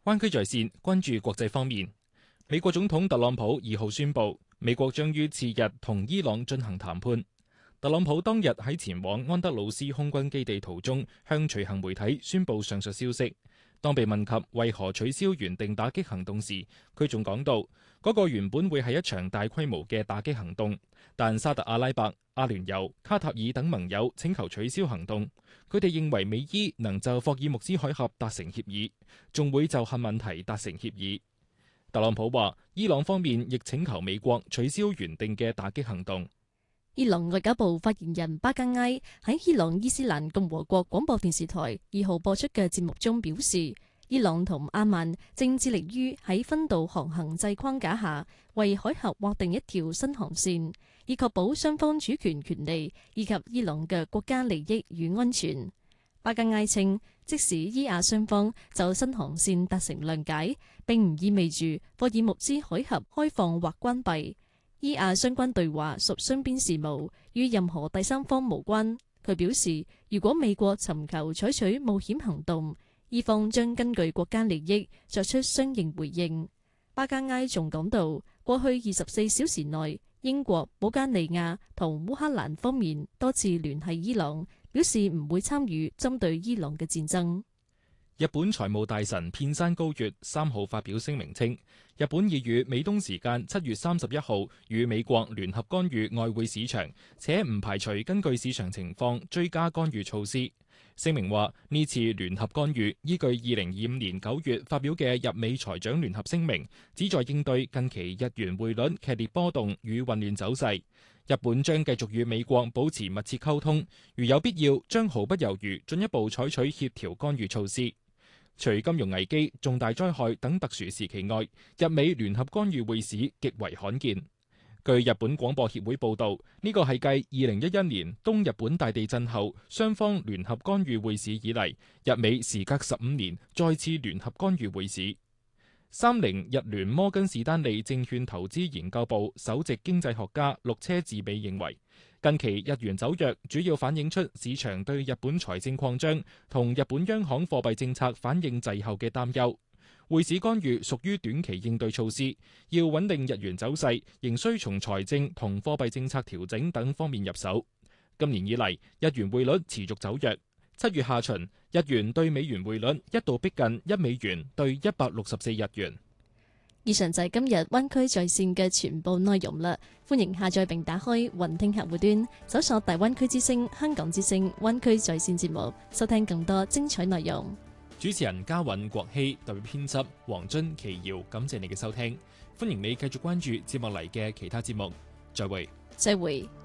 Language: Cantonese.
灣區在線關注國際方面，美國總統特朗普2號宣布，美國將於次日同伊朗進行談判。特朗普當日喺前往安德魯斯空軍基地途中，向隨行媒體宣布上述消息。當被問及為何取消原定打擊行動時，佢仲講到，嗰個原本會係一場大規模嘅打擊行動，但沙特阿拉伯、阿聯酋、卡塔爾等盟友請求取消行動。佢哋認為美伊能就霍爾木茲海峽達成協議，仲會就核問題達成協議。特朗普話，伊朗方面亦請求美國取消原定嘅打擊行動。 伊朗外交部發言人巴加埃喺伊朗伊斯蘭共和國廣播電視台2號播出嘅節目中表示，伊朗同阿曼正致力於喺分道航行制框架下為海峽劃定一條新航線，以確保雙方主權權利以及伊朗嘅國家利益與安全。巴加埃稱，即使伊亞雙方就新航線達成諒解，並唔意味住霍爾木茲海峽開放或關閉。伊亞相關對話屬雙邊事務，與任何第三方無關。佢表示，如果美國尋求採取冒險行動，伊方將根據國家利益作出相應回應。巴加埃仲講到，過去24小時內，英國、保加利亞同烏克蘭方面多次聯繫伊朗，表示唔會參與針對伊朗嘅戰爭。 日本財務大臣片山高月3號發表聲明稱，日本已於美東時間7月31號與美國聯合干預外匯市場，且唔排除根據市場情況追加干預措施。聲明話，呢次聯合干預依據2025年9月發表嘅日美財長聯合聲明，旨在應對近期日元匯率劇烈波動與混亂走勢。日本將繼續與美國保持密切溝通，如有必要，將毫不猶豫進一步採取協調干預措施。除金融危機、重大災害等特殊時期外，日美聯合干預匯市極為罕見。據日本廣播協會報導，呢個係繼2011年東日本大地震後雙方聯合干預匯市以嚟，日美時隔15年再次聯合干預匯市。30日聯摩根士丹利證券投資研究部首席經濟學家陸車智美認為，近期日元走弱主要反映出市場對日本財政擴張同日本央行貨幣政策反應滯後嘅擔憂。匯市干預屬於短期應對措施，要穩定日元走勢，仍需從財政同貨幣政策調整等方面入手。今年以嚟，日元匯率持續走弱。7月下旬，日元對美元匯率一度逼近1美元對164日元。 以上就係今日灣區在線嘅全部內容啦。歡迎下載並打開雲聽客戶端，搜索大灣區之聲、香港之聲、灣區在線節目，收聽更多精彩內容。 主持人嘉韻、國希，特別編輯黃津、奇瑤，感謝你嘅收聽。歡迎你繼續關注接落嚟嘅其他節目。再會。 再會。